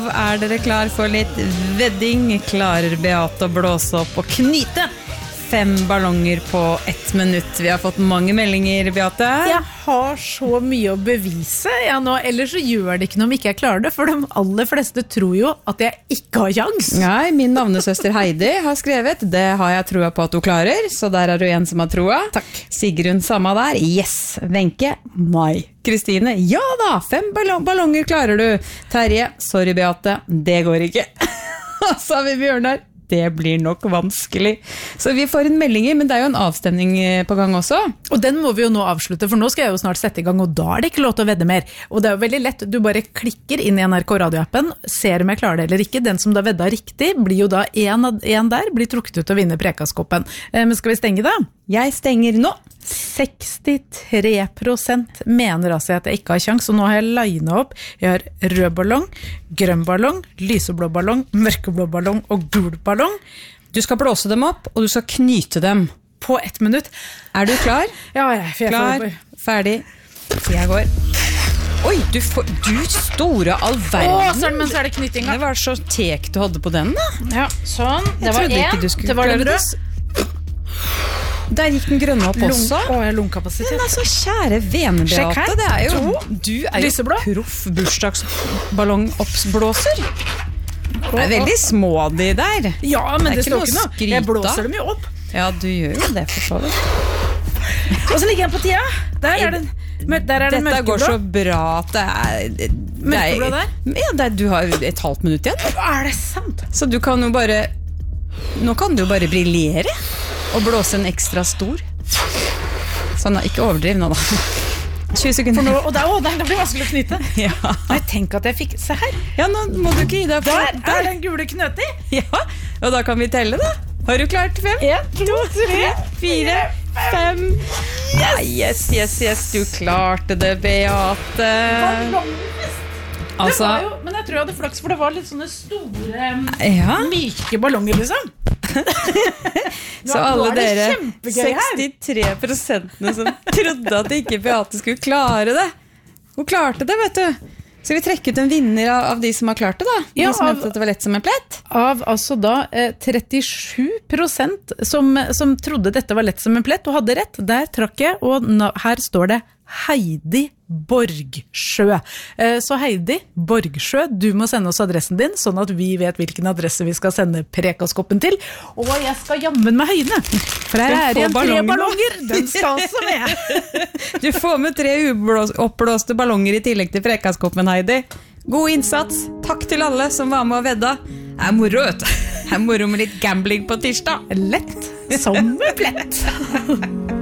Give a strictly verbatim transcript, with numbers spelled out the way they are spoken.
Er dere klar for litt vedding? Klarer Beate å blåse opp og knyte fem ballonger på ett minutt? Vi har fått mange meldinger, Beate. Jeg har så mye å bevise ja, nå, ellers så gjør det ikke noe om ikke jeg klarer det, for de aller fleste tror jo at jeg ikke har sjans. Nei, min navnesøster Heidi har skrevet, det har jeg troa på at hun klarer, så der er du en som har troa. Takk. Sigrun samme der, yes. Wenche, nei. Kristine, ja da, fem ballong ballonger klarer du. Terje, sorry Beate, det går ikke. Så har vi Bjørnar. Det blir nok vanskelig. Så vi får en melding, men det er jo en avstemning på gang også. Og den må vi jo nå avslutte, for nå skal jeg jo snart sette i gang, og da er det ikke lov til å vedde mer. Og det er jo veldig lett, du bare klikker inn i N R K radioappen, ser om jeg klarer det eller ikke. Den som da vedda riktig, blir jo da en, en der, blir trukket ut og vinner Prekasskoppen. Eh, men skal vi stenge da? Jeg stenger nå. sekstitre prosent mener altså at jeg ikke har sjans, og nå har jeg linet opp. Jeg har rød ballong, grønn ballong, lyseblå ballong, mørkeblå ballong og gul ballong. Du skal blåse dem opp, og du skal knyte dem. På ett minutt. Er du klar? Ja, jeg, jeg klar, får... ferdig. Jeg går. Oi, du, får, du store all verden. Åh, sånn, men så er det knyttinga. Det var så tek du hadde på den da. Ja, sånn. Det jeg var en, det var den rød. Der gikk den grønne opp Lung, også. Å, jeg har lungkapasitet. Men altså, kjære vene, Beate, det er jo, du er jo proff bursdagsballongoppblåser. Det er veldig små de der. Ja, men det, det står ikke noe. Skryta. Jeg blåser dem jo opp. Ja, du gjør jo det for så vidt. Og så ligger jeg på tida. Der er det, der er det Dette går så bra at det er... Det mørkeblå der? Ja, det er, du har et halvt minutt igjen. Er det sant? Så du kan jo bare... Nå kan du jo bare briljere. Og blåse en ekstra stor. Sånn, ikke overdriv nå da. tjue sekunder. Nå, og der, å, der, det blir vanskelig å knyte. Ja. Nei, tenk at jeg fikk, se her. Ja, nå må du ikke gi deg. Der, der er den gule knøti. Ja, og da kan vi telle da. Har du klart fem? En, to, tre, fire, fem. Yes, yes, yes, yes. Du klarte det, Beate. Altså, jo, men jeg tror jeg hadde flaks, for det var litt sånne store, ja. myke ballonger, liksom. Så alle dere sekstitre prosentene som trodde at ikke Beate skulle klare det. Hun klarte det, vet du. Skal vi trekke ut en vinner av, av de som har klart det da? De Ja, som av, mente at det var lett som en plett? Av altså da eh, trettisju prosent som, som trodde dette var lett som en plett og hadde rett. Der trakk jeg, og na, her står det Heidi Borgsjø. Eh, så Heidi Borgsjø, du må sende oss adressen din, sånn at vi vet hvilken adresse vi skal sende Prekasskoppen til. Og jeg skal jammen med høyne, for her er igjen tre ballonger. Den skal også med. Du får med tre oppblåste ballonger i tillegg til Prekasskoppen, Heidi. God innsats. Takk til alle som var med og vedda. Det er moro, vet du. Det er moro med litt gambling på tirsdag. Lett som en plett.